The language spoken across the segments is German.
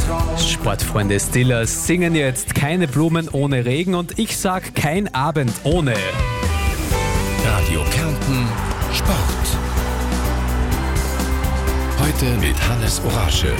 Sportfreunde Steelers singen jetzt keine Blumen ohne Regen und ich sag kein Abend ohne. Radio Kärnten Sport. Heute mit Hannes Orasche.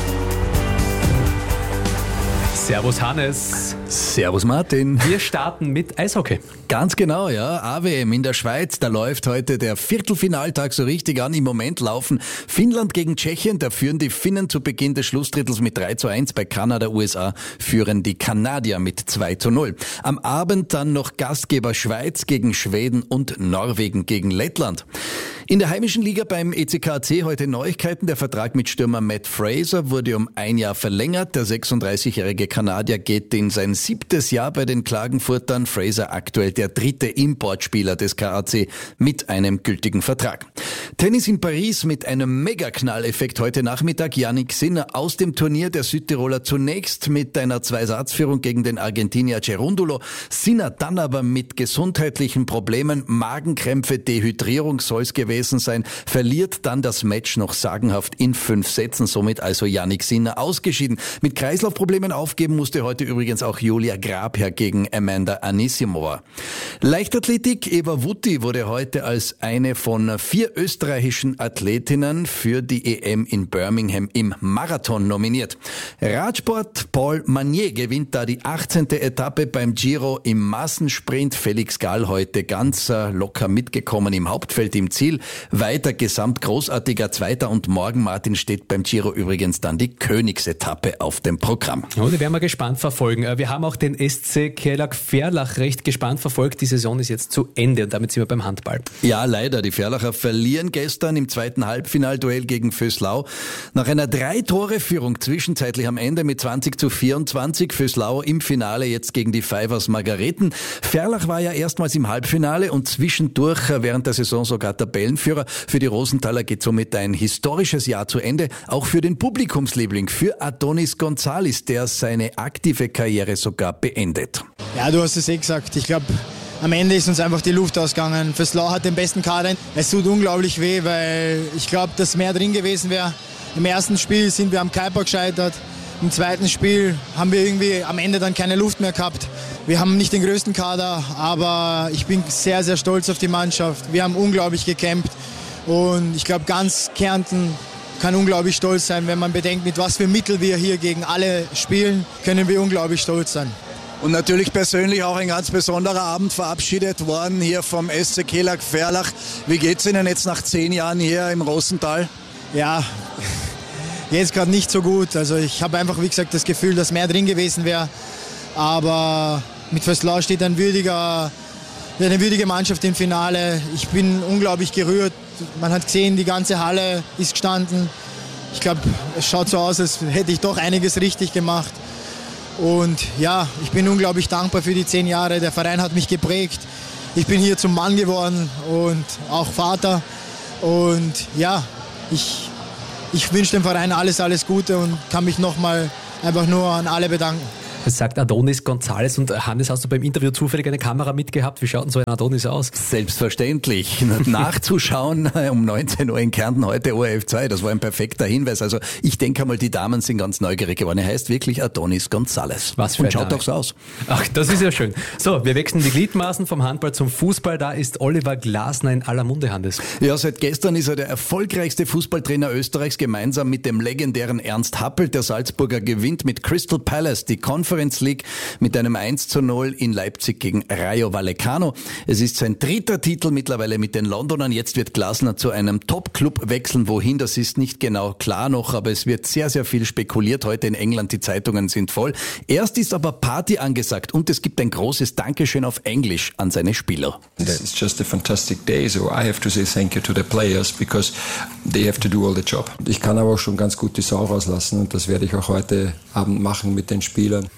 Servus Hannes. Servus Martin. Wir starten mit Eishockey. Ganz genau, ja. AWM in der Schweiz, da läuft heute der Viertelfinaltag so richtig an. Im Moment laufen Finnland gegen Tschechien, da führen die Finnen zu Beginn des Schlussdrittels mit 3:1. Bei Kanada, USA führen die Kanadier mit 2:0. Am Abend dann noch Gastgeber Schweiz gegen Schweden und Norwegen gegen Lettland. In der heimischen Liga beim ECKC heute Neuigkeiten. Der Vertrag mit Stürmer Matt Fraser wurde um 1 Jahr verlängert. Der 36-jährige Kanadier geht in sein 7. Jahr bei den Klagenfurtern. Fraser aktuell der 3. Importspieler des KAC mit einem gültigen Vertrag. Tennis in Paris mit einem Mega-Knalleffekt heute Nachmittag. Jannik Sinner aus dem Turnier. Der Südtiroler zunächst mit einer 2-Satzführung gegen den Argentinier Cerúndolo. Sinner dann aber mit gesundheitlichen Problemen, Magenkrämpfe, Dehydrierung soll es gewesen sein, verliert dann das Match noch sagenhaft in 5 Sätzen, somit also Jannik Sinner ausgeschieden. Mit Kreislaufproblemen aufgeben musste heute übrigens auch Julia Grabherr gegen Amanda Anisimova. Leichtathletik, Eva Wutti wurde heute als eine von 4 österreichischen Athletinnen für die EM in Birmingham im Marathon nominiert. Radsport, Paul Magnier gewinnt da die 18. Etappe beim Giro im Massensprint. Felix Gall heute ganz locker mitgekommen im Hauptfeld im Ziel. Weiter gesamt großartiger Zweiter und morgen, Martin, steht beim Giro übrigens dann die Königsetappe auf dem Programm. Oh, die werden wir gespannt verfolgen. Wir haben auch den SC Kelag-Ferlach recht gespannt verfolgt. Die Saison ist jetzt zu Ende und damit sind wir beim Handball. Ja, leider. Die Ferlacher verlieren gestern im zweiten Halbfinalduell gegen Vöslau. Nach einer 3-Tore-Führung zwischenzeitlich am Ende mit 20:24. Vöslau im Finale jetzt gegen die Pfeifers Margareten. Ferlach war ja erstmals im Halbfinale und zwischendurch während der Saison sogar Tabellenführer. Für die Rosenthaler geht somit ein historisches Jahr zu Ende. Auch für den Publikumsliebling, für Adonis Gonzalez, der seine aktive Karriere sogar beendet. Ja, du hast es gesagt. Ich glaube, am Ende ist uns einfach die Luft ausgegangen. Vöslau hat den besten Kader. Es tut unglaublich weh, weil ich glaube, dass mehr drin gewesen wäre. Im ersten Spiel sind wir am Kuiper gescheitert. Im zweiten Spiel haben wir irgendwie am Ende dann keine Luft mehr gehabt. Wir haben nicht den größten Kader, aber ich bin sehr, sehr stolz auf die Mannschaft. Wir haben unglaublich gekämpft und ich glaube, ganz Kärnten kann unglaublich stolz sein, wenn man bedenkt, mit was für Mitteln wir hier gegen alle spielen, können wir unglaublich stolz sein. Und natürlich persönlich auch ein ganz besonderer Abend verabschiedet worden hier vom SC Kelag-Ferlach. Wie geht's Ihnen jetzt nach 10 Jahren hier im Rosental? Ja, jetzt gerade nicht so gut. Also ich habe einfach, wie gesagt, das Gefühl, dass mehr drin gewesen wäre. Aber mit Vöslau steht eine würdige Mannschaft im Finale. Ich bin unglaublich gerührt. Man hat gesehen, die ganze Halle ist gestanden. Ich glaube, es schaut so aus, als hätte ich doch einiges richtig gemacht. Und ja, ich bin unglaublich dankbar für die 10 Jahre. Der Verein hat mich geprägt. Ich bin hier zum Mann geworden und auch Vater. Und ja, ich wünsche dem Verein alles Gute und kann mich nochmal einfach nur an alle bedanken. Das sagt Adonis Gonzalez. Und Hannes, hast du beim Interview zufällig eine Kamera mitgehabt? Wie schaut denn so ein Adonis aus? Selbstverständlich. Nachzuschauen um 19 Uhr in Kärnten heute ORF 2. Das war ein perfekter Hinweis. Also ich denke einmal, die Damen sind ganz neugierig geworden. Er heißt wirklich Adonis Gonzalez. Was für ein Und schaut Name. doch so aus. Ach, das ist ja schön. So, wir wechseln die Gliedmaßen vom Handball zum Fußball. Da ist Oliver Glasner in aller Munde, Hannes. Ja, seit gestern ist er der erfolgreichste Fußballtrainer Österreichs, gemeinsam mit dem legendären Ernst Happel. Der Salzburger gewinnt mit Crystal Palace die Conference League mit einem 1:0 in Leipzig gegen Rayo Vallecano. Es ist sein 3. Titel mittlerweile mit den Londonern. Jetzt wird Glasner zu einem Top-Club wechseln. Wohin, das ist nicht genau klar noch, aber es wird sehr, sehr viel spekuliert heute in England. Die Zeitungen sind voll. Erst ist aber Party angesagt und es gibt ein großes Dankeschön auf Englisch an seine Spieler. It's just a fantastic day, so I have to say thank you to the players because they have to do all the job. Ich kann aber auch schon ganz gut die Sau rauslassen und das werde ich auch heute Abend machen mit den Spielern.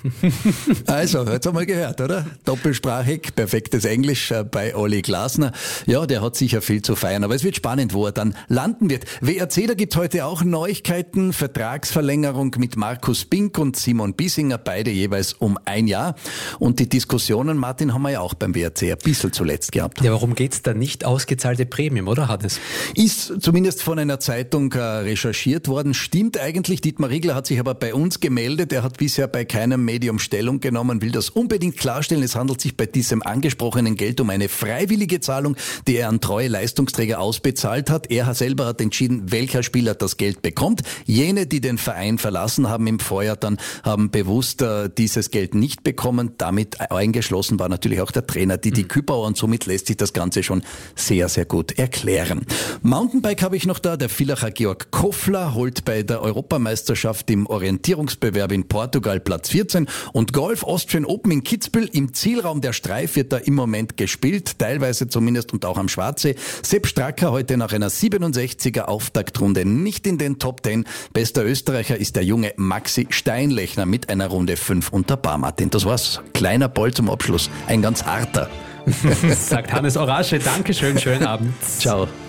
Also, jetzt haben wir gehört, oder? Doppelsprachig, perfektes Englisch bei Olli Glasner. Ja, der hat sicher viel zu feiern, aber es wird spannend, wo er dann landen wird. WRC, da gibt's heute auch Neuigkeiten. Vertragsverlängerung mit Markus Bink und Simon Biesinger, beide jeweils um 1 Jahr. Und die Diskussionen, Martin, haben wir ja auch beim WRC ein bisschen zuletzt gehabt. Ja, warum geht's da nicht ausgezahlte Prämien, oder Hannes? Ist zumindest von einer Zeitung recherchiert worden. Stimmt eigentlich. Dietmar Riegler hat sich aber bei uns gemeldet. Er hat bisher bei keinem Medium Stellung genommen, will das unbedingt klarstellen. Es handelt sich bei diesem angesprochenen Geld um eine freiwillige Zahlung, die er an treue Leistungsträger ausbezahlt hat. Er selber hat entschieden, welcher Spieler das Geld bekommt. Jene, die den Verein verlassen haben im Vorjahr, dann haben bewusst dieses Geld nicht bekommen. Damit eingeschlossen war natürlich auch der Trainer Didi Kübauer und somit lässt sich das Ganze schon sehr, sehr gut erklären. Mountainbike habe ich noch da. Der Villacher Georg Koffler holt bei der Europameisterschaft im Orientierungsbewerb in Portugal Platz 14 und Golf Austrian Open in Kitzbühel im Zielraum der Streif wird da im Moment gespielt, teilweise zumindest und auch am Schwarzsee. Sepp Stracker heute nach einer 67er Auftaktrunde nicht in den Top 10. Bester Österreicher ist der junge Maxi Steinlechner mit einer Runde 5 unter Par, Martin. Das war's. Kleiner Ball zum Abschluss. Ein ganz harter. Sagt Hannes Orasche. Dankeschön, schönen Abend. Ciao.